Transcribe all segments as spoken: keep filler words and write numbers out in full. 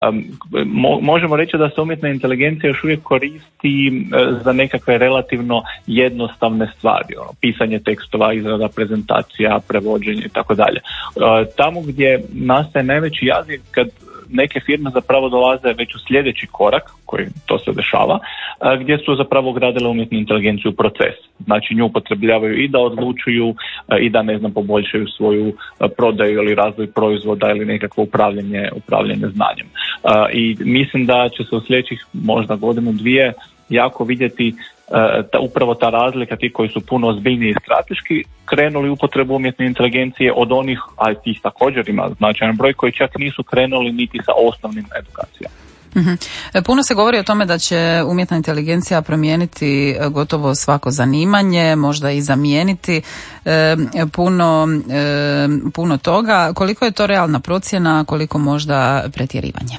Mo, možemo reći da se umjetna inteligencija još uvijek koristi za nekakve relativno jednostavne stvari, ono, pisanje tekstova, izrada prezentacija, prevođenje i tako dalje. Tamo gdje nastaje najveći jaz je kad neke firme zapravo dolaze već u sljedeći korak, koji to se dešava, gdje su zapravo ugradile umjetnu inteligenciju u proces. Znači nju upotrebljavaju i da odlučuju i da, ne znam, poboljšaju svoju prodaju ili razvoj proizvoda ili nekakvo upravljanje, upravljanje znanjem. I mislim da će se u sljedećih možda godinu, dvije jako vidjeti ta, upravo ta razlika, ti koji su puno ozbiljniji i strateški krenuli u upotrebu umjetne inteligencije od onih, a tih također ima značajan broj, koji čak nisu krenuli niti sa osnovnim edukacijama. Mm-hmm. Puno se govori o tome da će umjetna inteligencija promijeniti gotovo svako zanimanje, možda i zamijeniti e, puno, e, puno toga. Koliko je to realna procjena, koliko možda pretjerivanje?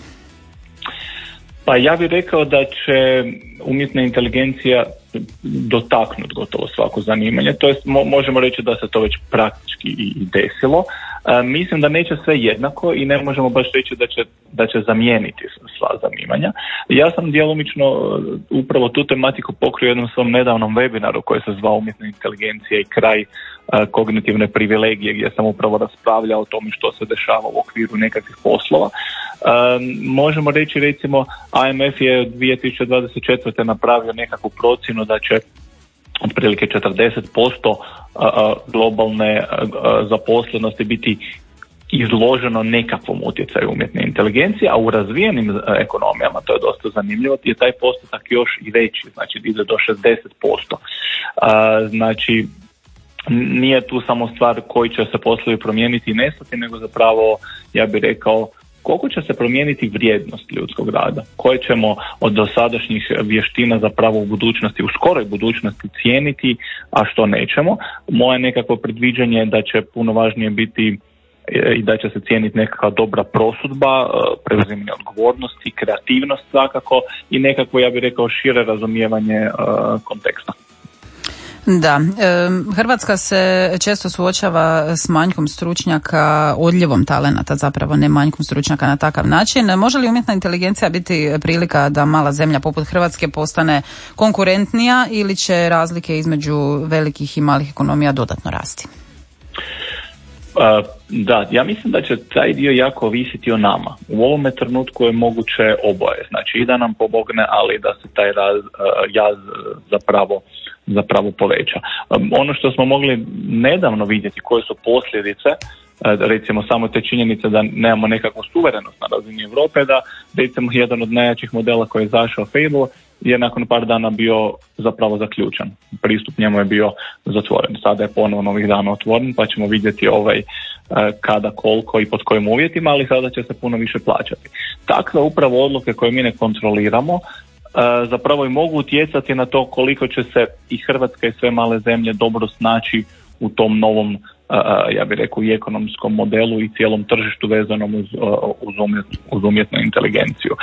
Pa ja bih rekao da će umjetna inteligencija dotaknuti gotovo svako zanimanje, to jest mo- možemo reći da se to već praktički i desilo. E, mislim da neće sve jednako i ne možemo baš reći da će, da će zamijeniti sva zanimanja. Ja sam djelomično upravo tu tematiku pokrio jednom svom nedavnom webinaru koji se zvao Umjetna inteligencija i kraj e, kognitivne privilegije, gdje sam upravo raspravljao o tome što se dešava u okviru nekakvih poslova. E, možemo reći, recimo, A M F je dvije tisuće dvadeset četvrte napravio nekakvu procjenu da će otprilike četrdeset posto globalne zaposlenosti biti izloženo nekakvom utjecaju umjetne inteligencije, a u razvijenim ekonomijama, to je dosta zanimljivo, je taj postotak još i veći, znači ide do šezdeset posto. Znači, nije tu samo stvar koji će se poslovi promijeniti i nestati, nego zapravo, ja bih rekao, koliko će se promijeniti vrijednost ljudskog rada, koje ćemo od dosadašnjih vještina zapravo u budućnosti, u skoroj budućnosti cijeniti, a što nećemo. Moje nekako predviđanje je da će puno važnije biti i da će se cijeniti nekakva dobra prosudba, preuzimanje odgovornosti, kreativnost svakako i nekako, ja bih rekao, šire razumijevanje konteksta. Da, Hrvatska se često suočava s manjkom stručnjaka, odljevom talenata, zapravo ne manjkom stručnjaka na takav način. Može li umjetna inteligencija biti prilika da mala zemlja poput Hrvatske postane konkurentnija ili će razlike između velikih i malih ekonomija dodatno rasti? Uh, da, ja mislim da će taj dio jako ovisiti o nama. U ovome trenutku je moguće oboje, znači i da nam pomogne, ali da se taj raz, uh, jaz zapravo, zapravo poveća. Um, ono što smo mogli nedavno vidjeti, koje su posljedice, uh, recimo samo te činjenice da nemamo nekakvu suverenost na razini Europe, da recimo jedan od najjačih modela koji je zašao Fable je nakon par dana bio zapravo zaključan. Pristup njemu je bio zatvoren. Sada je ponovno ovih dana otvoren, pa ćemo vidjeti ovaj kada, koliko i pod kojim uvjetima, ali sada će se puno više plaćati. Takve upravo odluke koje mi ne kontroliramo zapravo i mogu utjecati na to koliko će se i Hrvatska i sve male zemlje dobro snaći u tom novom, ja bih rekao, i ekonomskom modelu i cijelom tržištu vezanom uz, uz, umjetnu, uz umjetnu inteligenciju.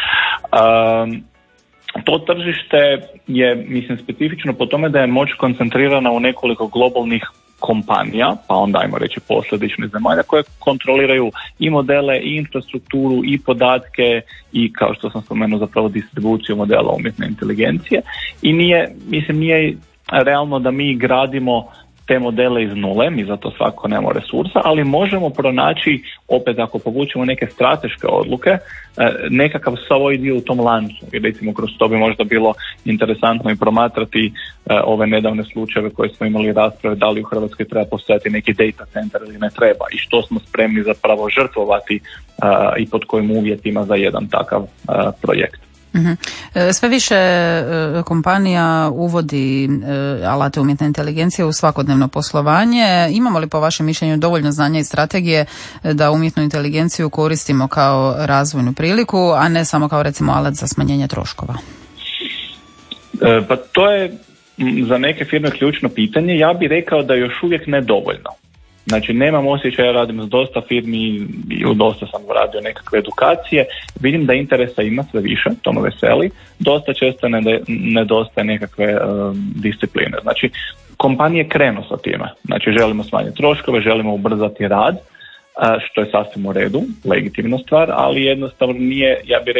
To tržište je, mislim, specifično po tome da je moć koncentrirana u nekoliko globalnih kompanija, pa onda ajmo reći posljedičnih zemalja koje kontroliraju i modele, i infrastrukturu, i podatke, i kao što sam spomenuo zapravo distribuciju modela umjetne inteligencije. I nije, mislim, nije realno da mi gradimo te modele iz nule, mi za to svakako nemamo resursa, ali možemo pronaći, opet ako povučemo neke strateške odluke, nekakav svoj dio u tom lancu. I recimo kroz to bi možda bilo interesantno i promatrati ove nedavne slučajeve koje smo imali rasprave, da li u Hrvatskoj treba postojati neki data center ili ne treba i što smo spremni zapravo žrtvovati i pod kojim uvjetima za jedan takav projekt. Uhum. Sve više kompanija uvodi alate umjetne inteligencije u svakodnevno poslovanje. Imamo li po vašem mišljenju dovoljno znanja i strategije da umjetnu inteligenciju koristimo kao razvojnu priliku, a ne samo kao recimo alat za smanjenje troškova? E, pa to je za neke firme ključno pitanje. Ja bih rekao da još uvijek ne dovoljno. Znači, nemam osjećaj, ja radim s dosta firmi i u dosta sam radio nekakve edukacije, vidim da interesa ima sve više, to me veseli, dosta često nedostaje nekakve uh, discipline. Znači, kompanije krenu sa time, znači želimo smanjiti troškove, želimo ubrzati rad, što je sasvim u redu, legitimna stvar, ali jednostavno nije, ja bih